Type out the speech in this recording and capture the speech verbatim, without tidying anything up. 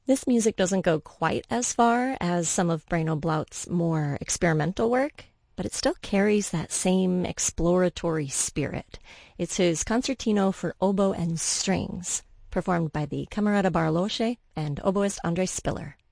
This music doesn't go quite as far as some of Bruno Blaut's more experimental work, but it still carries that same exploratory spirit. It's his Concertino for Oboe and Strings, performed by the Camerata Barlosche and oboist André Spiller.